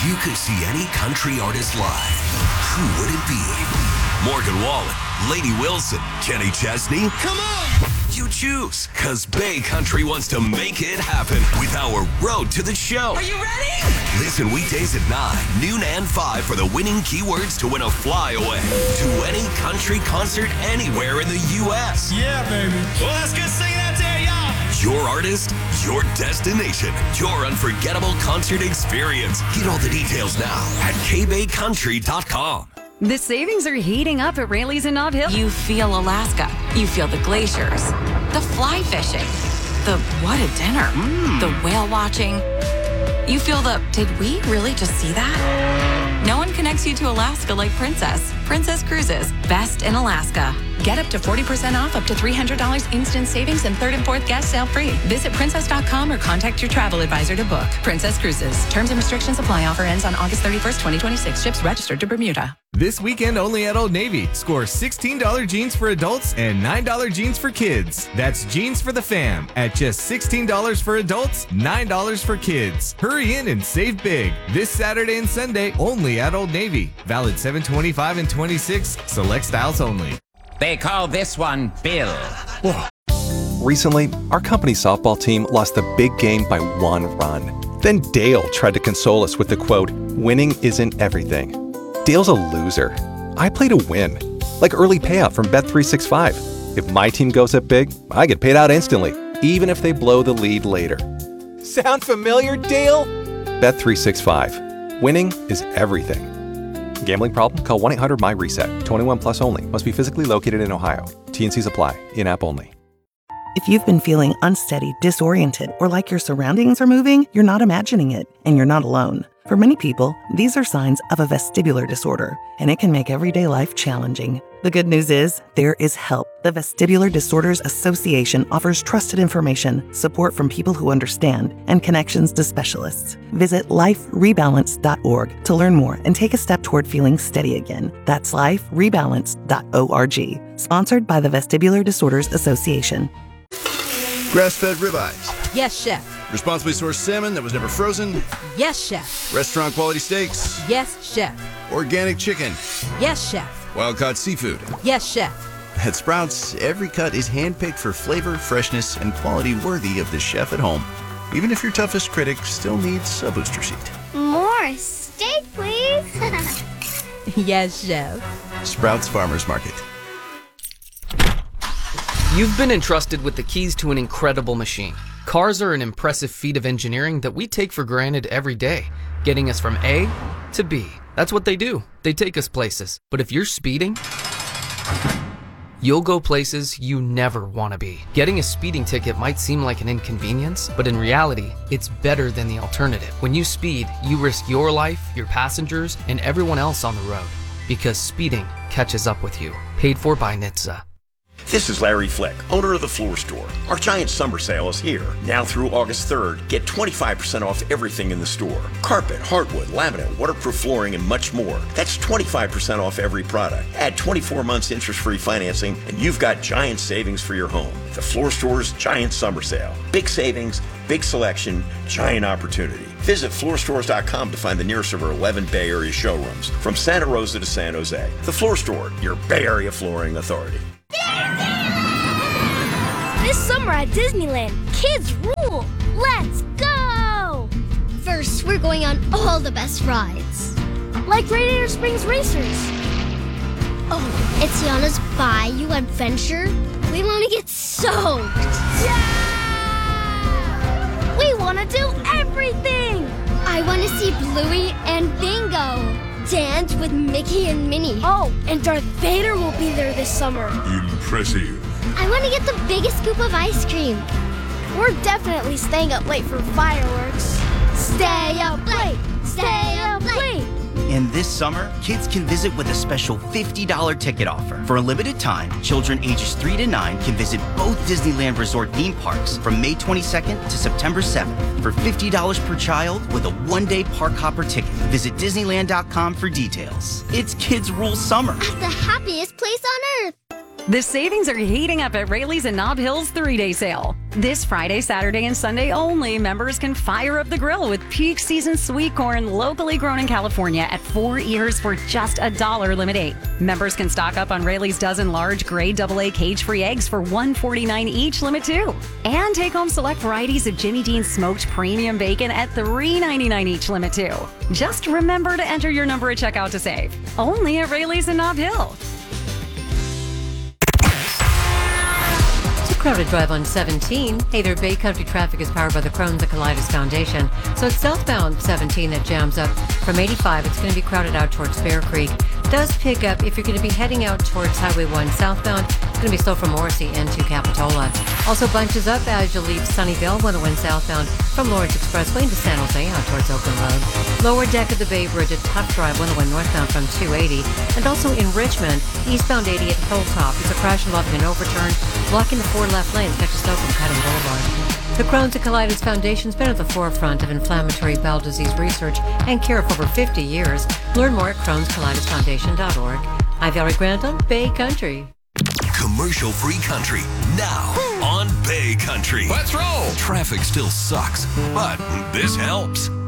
If you could see any country artist live, who would it be? Morgan Wallen, Lady Wilson, Kenny Chesney? Come on! You choose, because Bay Country wants to make it happen with our Road to the Show. Are you ready? Listen weekdays at 9, noon and 5 for the winning keywords to win a flyaway to any country concert anywhere in the U.S. Yeah, baby. Well, let's get singing out there, y'all. Your artist, your destination, your unforgettable concert experience. Get all the details now at kbaycountry.com. The savings are heating up at Rayleigh's in Nob Hill. You feel Alaska. You feel the glaciers, the fly fishing, the what a dinner, the whale watching. You feel the, did we really just see that? No one connects you to Alaska like Princess. Princess Cruises, best in Alaska. Get up to 40% off, up to $300 instant savings, and 3rd and 4th guest sale free. Visit princess.com or contact your travel advisor to book. Princess Cruises. Terms and restrictions apply. Offer ends on August 31st, 2026. Ships registered to Bermuda. This weekend only at Old Navy. Score $16 jeans for adults and $9 jeans for kids. That's jeans for the fam at just $16 for adults, $9 for kids. Hurry in and save big. This Saturday and Sunday only at Old Navy. Valid 7/25 and 26. Select styles only. They call this one Bill. Whoa. Recently, our company softball team lost the big game by 1 run. Then Dale tried to console us with the quote, "Winning isn't everything." Dale's a loser. I play to win. Like early payout from Bet365. If my team goes up big, I get paid out instantly, even if they blow the lead later. Sound familiar, Dale? Bet365. Winning is everything. Gambling problem? Call 1-800-MY-RESET. 21 plus only. Must be physically located in Ohio. T&Cs apply. In-app only. If you've been feeling unsteady, disoriented, or like your surroundings are moving, you're not imagining it, and you're not alone. For many people, these are signs of a vestibular disorder, and it can make everyday life challenging. The good news is, there is help. The Vestibular Disorders Association offers trusted information, support from people who understand, and connections to specialists. Visit liferebalance.org to learn more and take a step toward feeling steady again. That's liferebalance.org. Sponsored by the Vestibular Disorders Association. Grass-fed ribeyes. Yes, chef. Responsibly sourced salmon that was never frozen. Yes, chef. Restaurant quality steaks. Yes, chef. Organic chicken. Yes, chef. Wild-caught seafood. Yes, chef. At Sprouts, every cut is handpicked for flavor, freshness, and quality worthy of the chef at home. Even if your toughest critic still needs a booster seat. More steak, please. Yes, chef. Sprouts Farmers Market. You've been entrusted with the keys to an incredible machine. Cars are an impressive feat of engineering that we take for granted every day, getting us from A to B. That's what they do. They take us places. But if you're speeding, you'll go places you never want to be. Getting a speeding ticket might seem like an inconvenience, but in reality, it's better than the alternative. When you speed, you risk your life, your passengers, and everyone else on the road, because speeding catches up with you. Paid for by NHTSA. This is Larry Flick, owner of The Floor Store. Our giant summer sale is here. Now through August 3rd, get 25% off everything in the store. Carpet, hardwood, laminate, waterproof flooring, and much more. That's 25% off every product. Add 24 months interest-free financing, and you've got giant savings for your home. The Floor Store's giant summer sale. Big savings, big selection, giant opportunity. Visit floorstores.com to find the nearest of our 11 Bay Area showrooms, from Santa Rosa to San Jose. The Floor Store, your Bay Area flooring authority. This summer at Disneyland, kids rule! Let's go! First, we're going on all the best rides. Like Radiator Springs Racers. Oh, it's Tiana's Bayou Adventure. We want to get soaked. Yeah! We want to do everything! I want to see Bluey and Bingo. Dance with Mickey and Minnie. Oh, and Darth Vader will be there this summer. Impressive. I want to get the biggest scoop of ice cream. We're definitely staying up late for fireworks. Stay up late! Stay up late! And this summer, kids can visit with a special $50 ticket offer. For a limited time, children ages 3 to 9 can visit both Disneyland Resort theme parks from May 22nd to September 7th for $50 per child with a one-day park hopper ticket. Visit Disneyland.com for details. It's Kids Rule Summer. At the happiest place on earth. The savings are heating up at Rayleigh's and Nob Hill's 3-day sale. This Friday, Saturday, and Sunday only, members can fire up the grill with peak season sweet corn locally grown in California at 4 ears for just $1 limit 8. Members can stock up on Rayleigh's dozen large grade AA cage-free eggs for $1.49 each limit 2. And take home select varieties of Jimmy Dean's smoked premium bacon at $3.99 each limit 2. Just remember to enter your number at checkout to save. Only at Rayleigh's and Nob Hill. Crowded drive on 17. Hey there, Bay Country traffic is powered by the Crohn's and Colitis Foundation. So it's southbound 17 that jams up. From 85, it's going to be crowded out towards Bear Creek. Does pick up if you're going to be heading out towards Highway 1 southbound. It's going to be slow from Morrissey into Capitola. Also bunches up as you leave Sunnyvale 101 southbound from Lawrence Expressway into San Jose out towards Oakland Road. Lower deck of the Bay Bridge at Tough Drive 101 northbound from 280. And also in Richmond, eastbound 80 at Hilltop. There's a crash involving an overturn, blocking the 4 left lanes, catch a slope from Cutting Boulevard. The Crohn's and Colitis Foundation's been at the forefront of inflammatory bowel disease research and care for over 50 years. Learn more at Crohn'sColitisFoundation.org. I'm Valerie Grant on Bay Country. Commercial-free country, now on Bay Country. Let's roll! Traffic still sucks, but this helps.